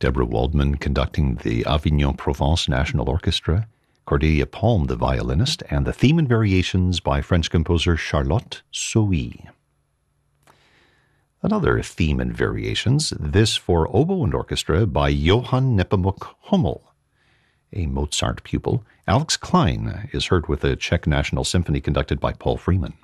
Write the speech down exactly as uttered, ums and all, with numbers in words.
Deborah Waldman conducting the Avignon Provence National Orchestra, Cordelia Palm the violinist, and the theme and variations by French composer Charlotte Sohi. Another theme and variations, this for oboe and orchestra by Johann Nepomuk Hummel, a Mozart pupil. Alex Klein is heard with the Czech National Symphony conducted by Paul Freeman.